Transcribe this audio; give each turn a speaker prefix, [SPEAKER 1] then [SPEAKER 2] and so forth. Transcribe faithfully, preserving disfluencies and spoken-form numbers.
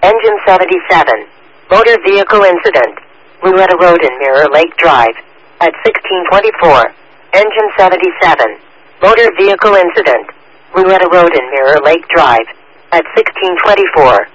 [SPEAKER 1] Engine seventy-seven. Motor vehicle incident. Rouletta Road in Mirror Lake Drive. At sixteen twenty-four. Engine seventy-seven. Motor vehicle incident. Rouletta Road in Mirror Lake Drive. At sixteen twenty-four.